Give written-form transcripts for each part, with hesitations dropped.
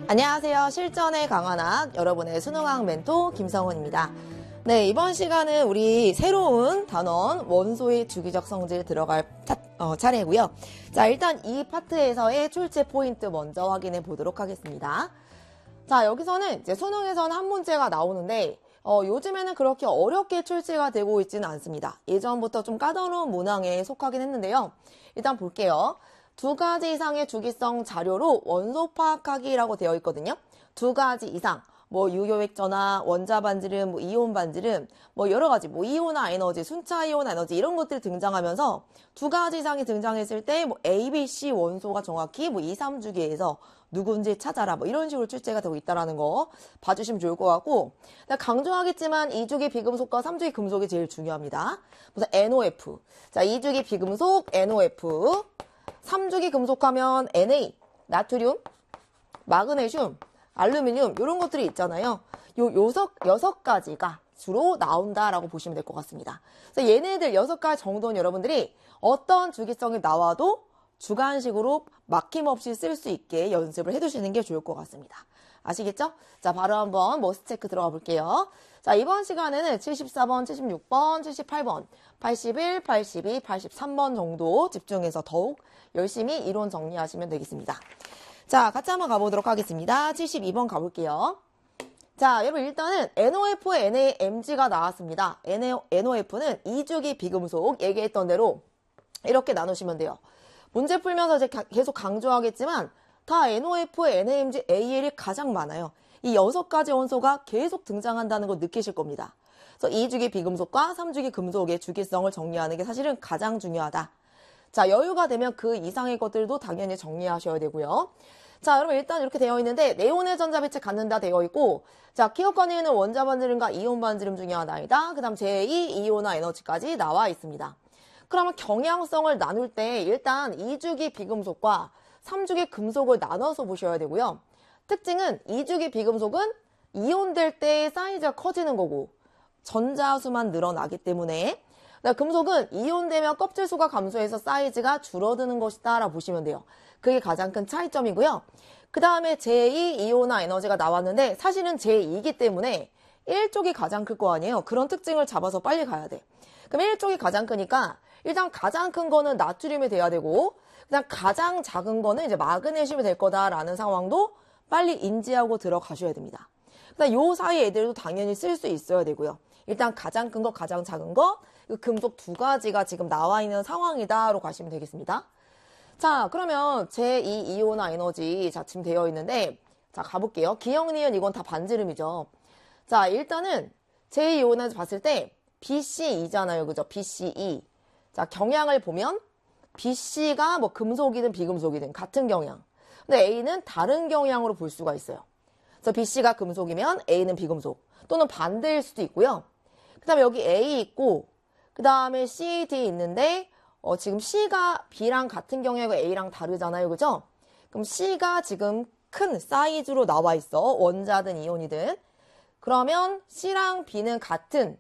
안녕하세요. 실전의 강화학 여러분의 수능학 멘토 김성훈입니다. 네, 이번 시간은 우리 새로운 단원 원소의 주기적 성질 들어갈 차례고요. 자, 일단 이 파트에서의 출제 포인트 먼저 확인해 보도록 하겠습니다. 자, 여기서는 이제 수능에서는 한 문제가 나오는데 요즘에는 그렇게 어렵게 출제가 되고 있지는 않습니다. 예전부터 좀 까다로운 문항에 속하긴 했는데요. 일단 볼게요. 두 가지 이상의 주기성 자료로 원소 파악하기라고 되어 있거든요. 두 가지 이상, 유효액전화, 원자 반지름, 이온 반지름, 여러 가지, 이온화 에너지, 순차 이온화 에너지 이런 것들이 등장하면서 두 가지 이상이 등장했을 때 A, B, C 원소가 정확히 2, 3주기에서 누군지 찾아라 이런 식으로 출제가 되고 있다는 거 봐주시면 좋을 것 같고, 강조하겠지만 2주기 비금속과 3주기 금속이 제일 중요합니다. 그래서 NOF, 자 2주기 비금속 NOF, 3주기 금속하면 Na, 나트륨, 마그네슘, 알루미늄 이런 것들이 있잖아요. 요 여섯 가지가 주로 나온다라고 보시면 될 것 같습니다. 그래서 얘네들 6가지 정도는 여러분들이 어떤 주기성이 나와도 주관식으로 막힘없이 쓸 수 있게 연습을 해두시는 게 좋을 것 같습니다. 아시겠죠? 자, 바로 한번 머스트 체크 들어가 볼게요. 자, 이번 시간에는 74번, 76번, 78번, 81, 82, 83번 정도 집중해서 더욱 열심히 이론 정리하시면 되겠습니다. 자, 같이 한번 가보도록 하겠습니다. 72번 가볼게요. 자, 여러분 일단은 NOF에 NaMg가 나왔습니다. NOF는 2주기 비금속 얘기했던 대로 이렇게 나누시면 돼요. 문제 풀면서 이제 계속 강조하겠지만 다 NOF에 NaMg, AL이 가장 많아요. 이 6가지 원소가 계속 등장한다는 거 느끼실 겁니다. 그래서 2주기 비금속과 3주기 금속의 주기성을 정리하는 게 사실은 가장 중요하다. 자, 여유가 되면 그 이상의 것들도 당연히 정리하셔야 되고요. 자, 여러분 일단 이렇게 되어 있는데 네온의 전자빛을 갖는다 되어 있고, 자, 기억관에는 원자 반지름과 이온 반지름 중에 하나이다. 그 다음 제2 이온화 에너지까지 나와 있습니다. 그러면 경향성을 나눌 때 일단 2주기 비금속과 3주기 금속을 나눠서 보셔야 되고요. 특징은 2주기 비금속은 이온될 때 사이즈가 커지는 거고 전자수만 늘어나기 때문에, 금속은 이온되면 껍질수가 감소해서 사이즈가 줄어드는 것이다 라고 보시면 돼요. 그게 가장 큰 차이점이고요. 그 다음에 제2 이온화 에너지가 나왔는데 사실은 제2이기 때문에 1쪽이 가장 클 거 아니에요. 그런 특징을 잡아서 빨리 가야 돼. 그럼 1쪽이 가장 크니까 일단 가장 큰 거는 나트륨이 돼야 되고, 그냥 가장 작은 거는 이제 마그네슘이 될 거다라는 상황도 빨리 인지하고 들어가셔야 됩니다. 그다음 요 사이 애들도 당연히 쓸 수 있어야 되고요. 일단 가장 큰 거, 가장 작은 거, 금속 두 가지가 지금 나와 있는 상황이다로 가시면 되겠습니다. 자, 그러면 제2 이온화 에너지 자 지금 되어 있는데, 자 가볼게요. 기억, 니은 이건 다 반지름이죠. 자, 일단은 제2 이온화 에너지 봤을 때 BC2잖아요. 그죠? BC2. 자, 경향을 보면 BC가 금속이든 비금속이든 같은 경향. 근데 A는 다른 경향으로 볼 수가 있어요. 그래서 BC가 금속이면 A는 비금속. 또는 반대일 수도 있고요. 그 다음에 여기 A 있고, 그 다음에 C, D 있는데, 지금 C가 B랑 같은 경향이고 A랑 다르잖아요. 그죠? 그럼 C가 지금 큰 사이즈로 나와 있어. 원자든 이온이든. 그러면 C랑 B는 같은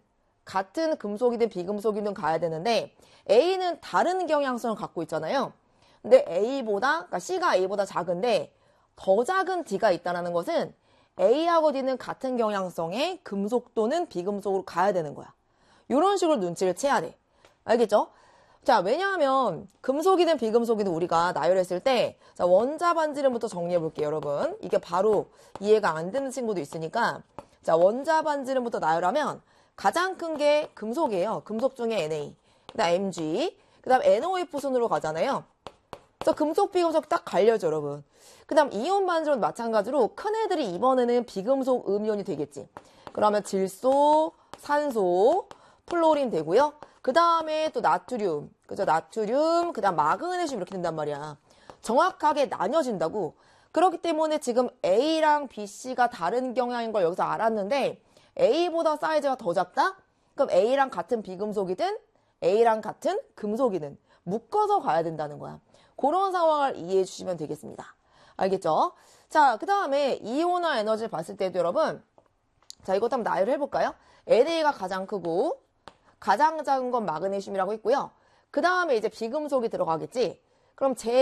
금속이든 비금속이든 가야 되는데, A는 다른 경향성을 갖고 있잖아요. 근데 그러니까 C가 A보다 작은데 더 작은 D가 있다는 것은 A하고 D는 같은 경향성의 금속 또는 비금속으로 가야 되는 거야. 이런 식으로 눈치를 채야 돼. 알겠죠? 자, 왜냐하면 금속이든 비금속이든 우리가 나열했을 때, 자, 원자 반지름부터 정리해 볼게요, 여러분. 이게 바로 이해가 안 되는 친구도 있으니까. 자, 원자 반지름부터 나열하면 가장 큰 게 금속이에요. 금속 중에 Na, 그다음 Mg, 그다음 NOF 순으로 가잖아요. 그래서 금속, 비금속 딱 갈려져, 여러분. 그 다음 이온 반지름도 마찬가지로 큰 애들이 이번에는 비금속 음이온이 되겠지. 그러면 질소, 산소, 플로린 되고요. 그 다음에 또 나트륨, 그죠? 나트륨, 그 다음 마그네슘 이렇게 된단 말이야. 정확하게 나뉘어진다고. 그렇기 때문에 지금 A랑 BC가 다른 경향인 걸 여기서 알았는데 A보다 사이즈가 더 작다? 그럼 A랑 같은 비금속이든 A랑 같은 금속이든 묶어서 가야 된다는 거야. 그런 상황을 이해해 주시면 되겠습니다. 알겠죠? 자, 그 다음에 이온화 에너지를 봤을 때도 여러분, 자, 이것도 한번 나열을 해볼까요? NA가 가장 크고 가장 작은 건 마그네슘이라고 했고요. 그 다음에 이제 비금속이 들어가겠지? 그럼